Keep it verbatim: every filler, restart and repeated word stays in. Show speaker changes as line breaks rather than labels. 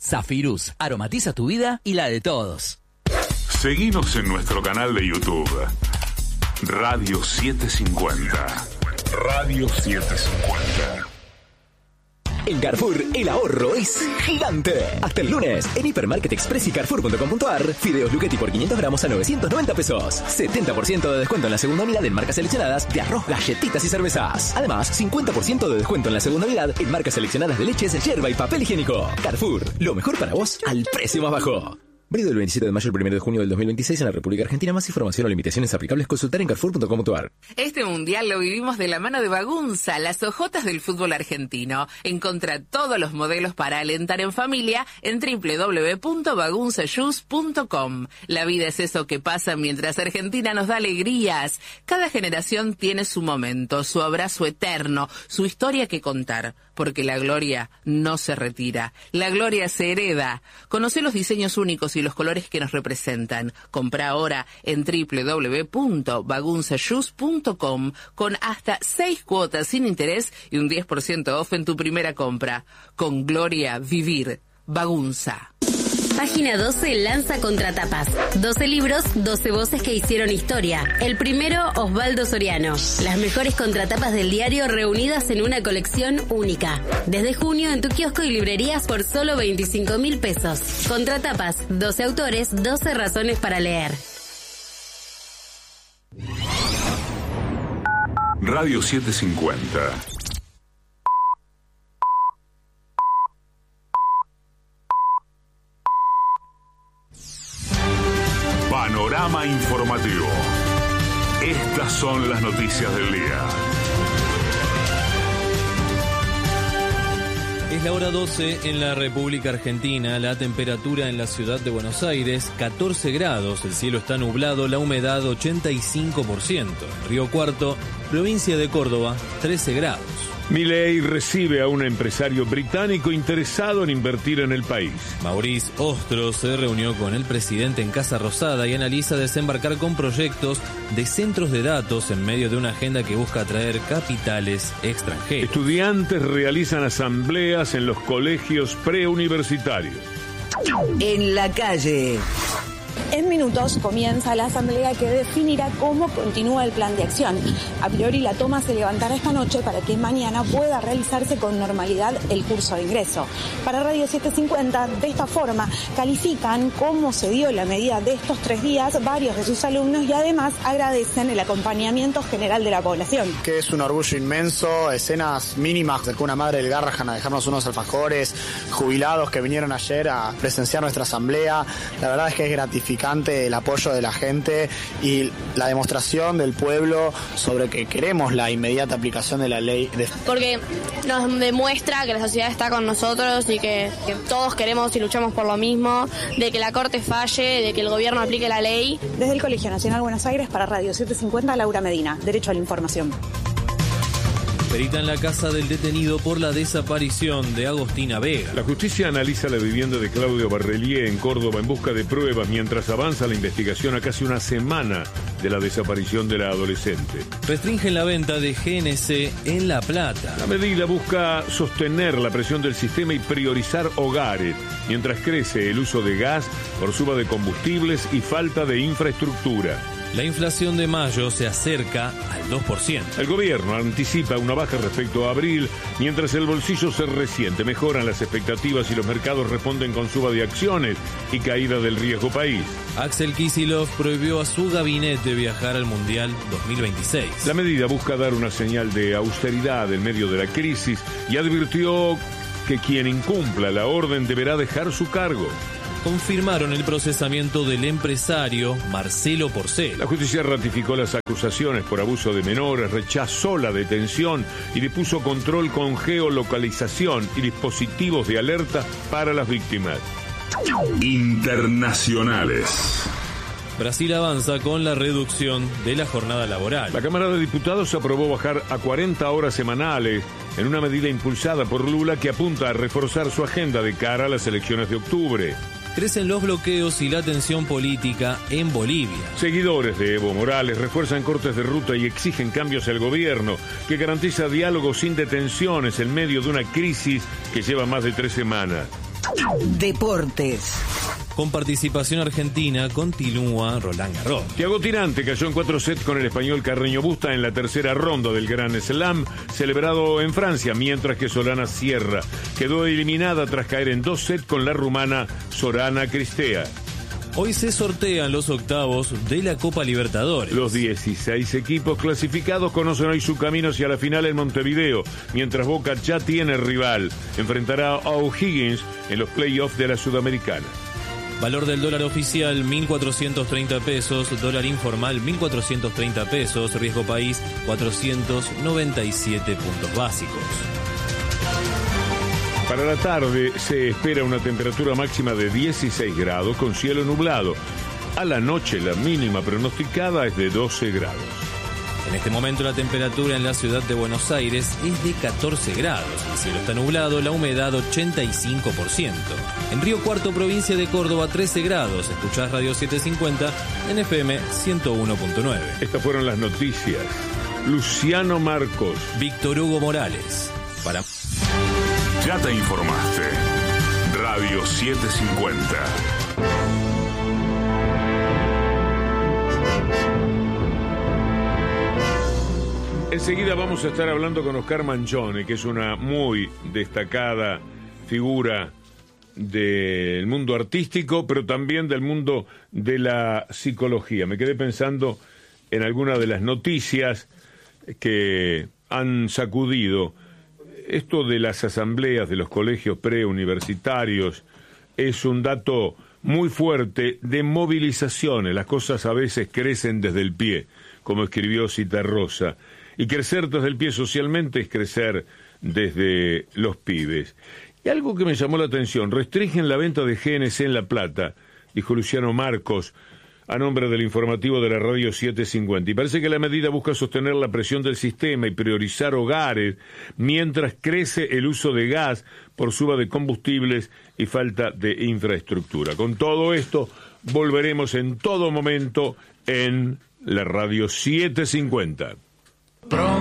Zafirus, aromatiza tu vida y la de todos.
Seguinos en nuestro canal de YouTube. Radio setecientos cincuenta. Radio setecientos cincuenta.
En Carrefour, el ahorro es gigante. Hasta el lunes, en Hipermarket Express y Carrefour punto com punto a r, fideos Luchetti por quinientos gramos a novecientos noventa pesos. setenta por ciento de descuento en la segunda unidad en marcas seleccionadas de arroz, galletitas y cervezas. Además, cincuenta por ciento de descuento en la segunda unidad en marcas seleccionadas de leches, yerba y papel higiénico. Carrefour, lo mejor para vos al precio más bajo. Válido del veintisiete de mayo al primero de junio del dos mil veintiséis en la República Argentina. Más información o limitaciones aplicables consultar en carrefour punto com punto a r.
Este mundial lo vivimos de la mano de Bagunza, las ojotas del fútbol argentino. Encontrá todos los modelos para alentar en familia en doble u doble u doble u punto bagunza shoes punto com. La vida es eso que pasa mientras Argentina nos da alegrías. Cada generación tiene su momento, su abrazo eterno, su historia que contar. Porque la gloria no se retira. La gloria se hereda. Conocé los diseños únicos y los colores que nos representan. Comprá ahora en doble u doble u doble u punto bagunza shoes punto com con hasta seis cuotas sin interés y un diez por ciento off en tu primera compra. Con gloria, vivir. Bagunza.
Página doce lanza Contratapas. doce libros, doce voces que hicieron historia. El primero, Osvaldo Soriano. Las mejores contratapas del diario reunidas en una colección única. Desde junio en tu kiosco y librerías por solo veinticinco mil pesos. Contratapas, doce autores, doce razones para leer.
Radio setecientos cincuenta. Panorama informativo. Estas son las noticias del día.
Es la hora doce en la República Argentina. La temperatura en la ciudad de Buenos Aires, catorce grados. El cielo está nublado, la humedad ochenta y cinco por ciento. En Río Cuarto, provincia de Córdoba, trece grados.
Milei recibe a un empresario británico interesado en invertir en el país.
Maurice Ostro se reunió con el presidente en Casa Rosada y analiza desembarcar con proyectos de centros de datos en medio de una agenda que busca atraer capitales extranjeros.
Estudiantes realizan asambleas en los colegios preuniversitarios.
En la calle.
En minutos comienza la asamblea que definirá cómo continúa el plan de acción. A priori la toma se levantará esta noche para que mañana pueda realizarse con normalidad el curso de ingreso. Para Radio setecientos cincuenta, de esta forma, califican cómo se dio la medida de estos tres días varios de sus alumnos y además agradecen el acompañamiento general de la población.
Que es un orgullo inmenso, escenas mínimas. Acercó una madre del Garrahan a dejarnos unos alfajores, jubilados que vinieron ayer a presenciar nuestra asamblea. La verdad es que es gratificante el apoyo de la gente y la demostración del pueblo sobre que queremos la inmediata aplicación de la ley. De...
Porque nos demuestra que la sociedad está con nosotros y que, que todos queremos y luchamos por lo mismo, de que la Corte falle, de que el gobierno aplique la ley.
Desde el Colegio Nacional Buenos Aires para Radio setecientos cincuenta, Laura Medina, Derecho a la Información.
Perita en la casa del detenido por la desaparición de Agostina Vega.
La justicia analiza la vivienda de Claudio Barrelier en Córdoba en busca de pruebas mientras avanza la investigación a casi una semana de la desaparición de la adolescente.
Restringen la venta de G N C en La Plata.
La medida busca sostener la presión del sistema y priorizar hogares, mientras crece el uso de gas por suba de combustibles y falta de infraestructura.
La inflación de mayo se acerca al dos por ciento.
El gobierno anticipa una baja respecto a abril, mientras el bolsillo se resiente. Mejoran las expectativas y los mercados responden con suba de acciones y caída del riesgo país.
Axel Kicillof prohibió a su gabinete viajar al Mundial dos mil veintiséis.
La medida busca dar una señal de austeridad en medio de la crisis y advirtió que quien incumpla la orden deberá dejar su cargo.
Confirmaron el procesamiento del empresario Marcelo Porcel.
La justicia ratificó las acusaciones por abuso de menores, rechazó la detención y dispuso control con geolocalización y dispositivos de alerta para las víctimas.
Internacionales.
Brasil avanza con la reducción de la jornada laboral.
La Cámara de Diputados aprobó bajar a cuarenta horas semanales en una medida impulsada por Lula que apunta a reforzar su agenda de cara a las elecciones de octubre.
Crecen los bloqueos y la tensión política en Bolivia.
Seguidores de Evo Morales refuerzan cortes de ruta y exigen cambios al gobierno que garantiza diálogo sin detenciones en medio de una crisis que lleva más de tres semanas.
Deportes.
Con participación argentina continúa Roland Garros.
Thiago Tirante cayó en cuatro sets con el español Carreño Busta en la tercera ronda del Grand Slam celebrado en Francia, mientras que Solana Sierra quedó eliminada tras caer en dos sets con la rumana Sorana Cristea.
Hoy se sortean los octavos de la Copa Libertadores.
Los dieciséis equipos clasificados conocen hoy su camino hacia la final en Montevideo, mientras Boca ya tiene rival. Enfrentará a O'Higgins en los playoffs de la Sudamericana.
Valor del dólar oficial mil cuatrocientos treinta pesos, dólar informal mil cuatrocientos treinta pesos, riesgo país cuatrocientos noventa y siete puntos básicos.
Para la tarde se espera una temperatura máxima de dieciséis grados con cielo nublado. A la noche la mínima pronosticada es de doce grados.
En este momento la temperatura en la ciudad de Buenos Aires es de catorce grados. El cielo está nublado, la humedad ochenta y cinco por ciento. En Río Cuarto, provincia de Córdoba, trece grados. Escuchás Radio setecientos cincuenta en F M ciento uno punto nueve.
Estas fueron las noticias. Luciano Marcos.
Víctor Hugo Morales. Para...
Ya te informaste. Radio setecientos cincuenta.
Enseguida vamos a estar hablando con Oscar Mangione, que es una muy destacada figura del mundo artístico, pero también del mundo de la psicología. Me quedé pensando en algunas de las noticias que han sacudido. Esto de las asambleas de los colegios preuniversitarios es un dato muy fuerte de movilizaciones. Las cosas a veces crecen desde el pie, como escribió Citarrosa. Y crecer desde el pie socialmente es crecer desde los pibes. Y algo que me llamó la atención, restringen la venta de G N C en La Plata, dijo Luciano Marcos, a nombre del informativo de la Radio setecientos cincuenta. Y parece que la medida busca sostener la presión del sistema y priorizar hogares, mientras crece el uso de gas por suba de combustibles y falta de infraestructura. Con todo esto, volveremos en todo momento en la Radio setecientos cincuenta.
Pronto